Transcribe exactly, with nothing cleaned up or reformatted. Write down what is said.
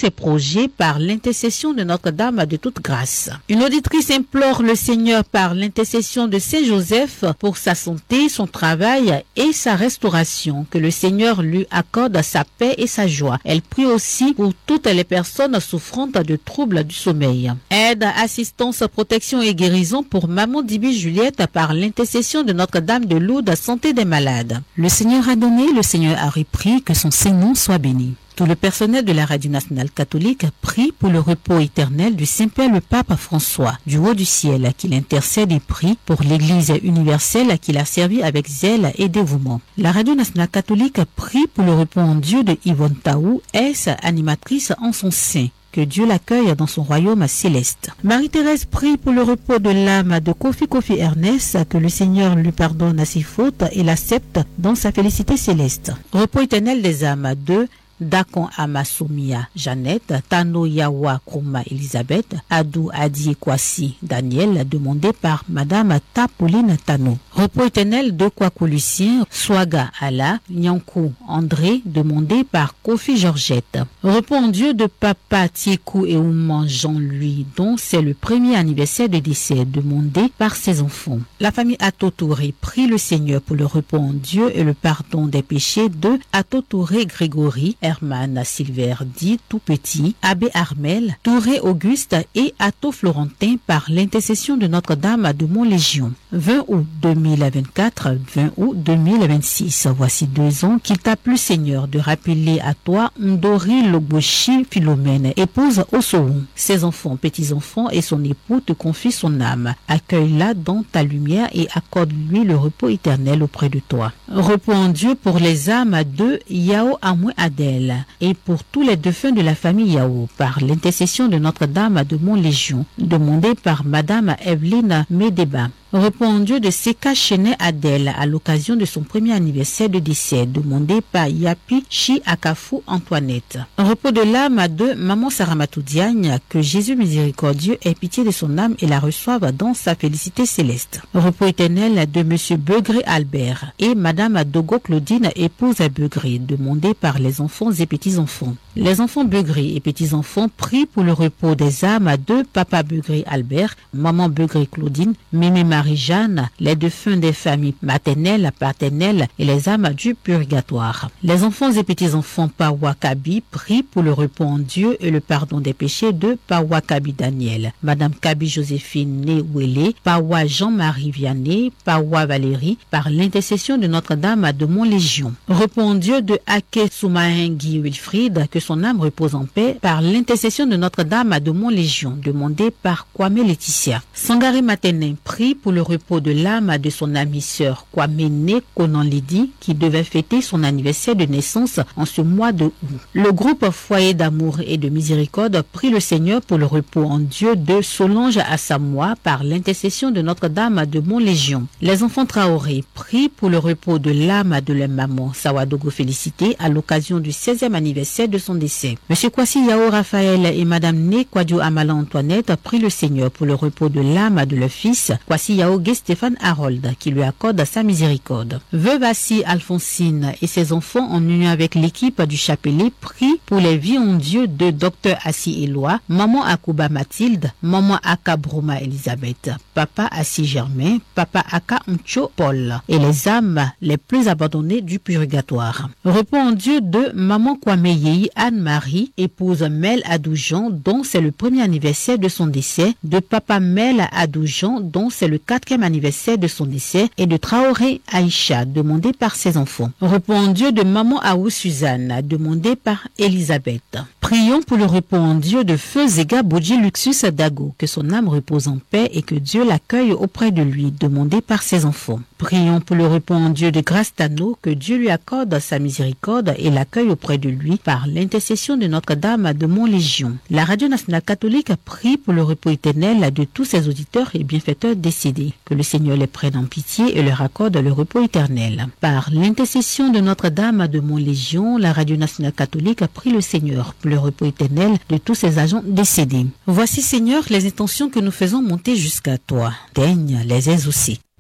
ses projets par l'intercession de Notre-Dame de toute grâce. Une auditrice implore le Seigneur par l'intercession de Saint Joseph pour sa santé, son travail et sa restauration, que le Seigneur lui accorde sa paix et sa joie. Elle prie aussi pour toutes les personnes souffrant de troubles du sommeil. Aide, assistance, protection et guérison pour Maman Dibi Juliette par l'intercession de Notre-Dame de Lourdes, santé des malades. Le Seigneur a donné, le Seigneur a repris, que son Saint-Nom soit béni. Tout le personnel de la Radio Nationale Catholique prie pour le repos éternel du Saint-Père le Pape François, du haut du ciel, qu'il intercède et prie pour l'Église universelle qu'il a servi avec zèle et dévouement. La Radio Nationale Catholique prie pour le repos en Dieu de Yvonne Taou, ex-animatrice en son sein. Que Dieu l'accueille dans son royaume céleste. Marie-Thérèse prie pour le repos de l'âme de Kofi Kofi Ernest, que le Seigneur lui pardonne ses fautes et l'accepte dans sa félicité céleste. Repos éternel des âmes de Dakon Amasumia Jeannette, Tano Yawa Kroma Elisabeth, Adou Adi Kwasi Daniel, demandé par Madame Tapouline Tano. Repos éternel de Kwaku Lucien, Swaga Ala, Nyankou André, demandé par Kofi Georgette. Repos en Dieu de Papa Tiekou et Ouman Jean-Louis, dont c'est le premier anniversaire de décès, demandé par ses enfants. La famille Atotouré prie le Seigneur pour le repos en Dieu et le pardon des péchés de Atotouré Grégory, Herman Silver dit tout petit, Abbé Armel, Touré Auguste et Atto Florentin par l'intercession de Notre-Dame de Montlégion. vingt août deux mille vingt-quatre, vingt août deux mille vingt-six. Voici deux ans qu'il t'a plu, Seigneur, de rappeler à toi Ndori Loboshi Philomène, épouse Osoron. Ses enfants, petits-enfants et son époux te confient son âme. Accueille-la dans ta lumière et accorde-lui le repos éternel auprès de toi. Repos en Dieu pour les âmes de Yao Amoué Adel et pour tous les défunts de la famille Yao par l'intercession de Notre-Dame de Montlégion, demandée par Madame Evelyne Medeba. Repos en Dieu de Seka Chenet Adèle à l'occasion de son premier anniversaire de décès, demandé par Yapi Chi Akafu Antoinette. Repos de l'âme de Maman Saramatou Diagne, que Jésus miséricordieux ait pitié de son âme et la reçoive dans sa félicité céleste. Repos éternel de Monsieur Begré Albert et Madame Dogo Claudine, épouse à Begré, demandé par les enfants et petits-enfants. Les enfants Begré et petits-enfants prient pour le repos des âmes de Papa Begré Albert, Maman Begré Claudine, Mémé Marie-Jeanne, les défunts des familles maternelles, paternelles et les âmes du purgatoire. Les enfants et petits-enfants Pawakabi prient pour le repos en Dieu et le pardon des péchés de Pawakabi Daniel, Madame Kabi Joséphine Néouélé, Pawa Jean-Marie Vianney, Pawa Valérie, par l'intercession de Notre-Dame de Montlégion. Repos en Dieu de Ake Soumahengi Wilfried, que son âme repose en paix, par l'intercession de Notre-Dame de Montlégion, demandée par Kwame Laetitia. Sangare Matenin prie pour le repos de l'âme de son amie sœur Kwamene Konan Lidi, qui devait fêter son anniversaire de naissance en ce mois de août. Le groupe Foyer d'amour et de miséricorde prie le Seigneur pour le repos en Dieu de Solange Assamoah par l'intercession de Notre-Dame de Montlégion. Les enfants Traoré prient pour le repos de l'âme de leur maman Sawadogo Félicité à l'occasion du seizième anniversaire de son décès. Monsieur Kwasi Yao Raphaël et Madame Né Kwadio Amala Antoinette prient le Seigneur pour le repos de l'âme de leur fils Kwasi Yao Gé Stéphane Harold, qui lui accorde sa miséricorde. Veuve Assi Alphonsine et ses enfants, en union avec l'équipe du chapelet, prient pour les vies en Dieu de Docteur Assi Éloi, Maman Akuba Mathilde, Maman Aka Broma Elisabeth, Papa Assi Germain, Papa Aka Uncho Paul et les âmes les plus abandonnées du purgatoire. Repos en Dieu de Maman Kwame Yehi Anne-Marie, épouse Mel Adoujan, dont c'est le premier anniversaire de son décès, de Papa Mel Adoujan, dont c'est le quatrième anniversaire de son décès, et de Traoré Aïcha, demandé par ses enfants. Repos en Dieu de Maman Aou Suzanne, demandé par Elisabeth. Prions pour le repos en Dieu de Feu Zega Bodji Luxus Dago, que son âme repose en paix et que Dieu l'accueille auprès de lui, demandé par ses enfants. Prions pour le repos en Dieu de Grâce Tano, que Dieu lui accorde sa miséricorde et l'accueille auprès de lui par l'intercession de Notre-Dame de Montlégion. La Radio Nationale Catholique prie pour le repos éternel de tous ses auditeurs et bienfaiteurs décédés, que le Seigneur les prenne en pitié et leur accorde le repos éternel. Par l'intercession de Notre-Dame de Montlégion, la Radio Nationale Catholique prie le Seigneur pour le repos éternel de tous ses agents décédés. Voici, Seigneur, les intentions que nous faisons monter jusqu'à toi. Daigne les exaucer.